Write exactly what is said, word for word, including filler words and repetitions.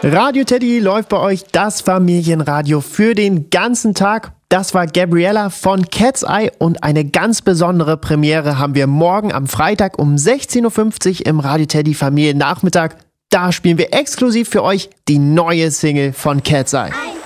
Radio Teddy läuft bei euch das Familienradio für den ganzen Tag. Das war Gabriella von Cat's Eye und eine ganz besondere Premiere haben wir morgen am Freitag um sechzehn Uhr fünfzig im Radio Teddy Familiennachmittag. Da spielen wir exklusiv für euch die neue Single von Cat's Eye.